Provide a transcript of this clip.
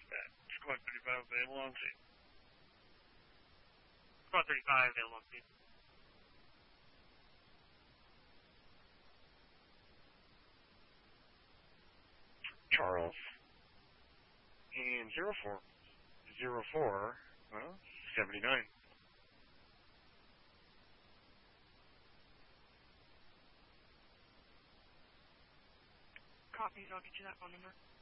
Squad 35 available on scene. Squad 35 available on scene. Charles. And 04. 04, well, 79. Copies, I'll get you that phone number.